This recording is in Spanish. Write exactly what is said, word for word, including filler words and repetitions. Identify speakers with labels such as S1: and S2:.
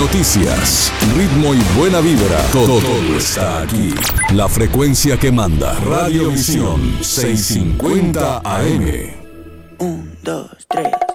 S1: noticias, ritmo y buena vibra, todo, todo está aquí. La frecuencia que manda, Radiovisión seiscientos cincuenta A M.
S2: Un, dos, tres.